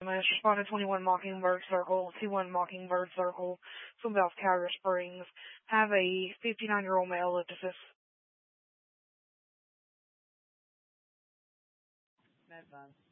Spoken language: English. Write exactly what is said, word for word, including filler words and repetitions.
Mass responded twenty-one Mockingbird Circle, two one Mockingbird Circle, South Carrier Springs. Have a fifty-nine-year-old male ellipticus. Med Bun.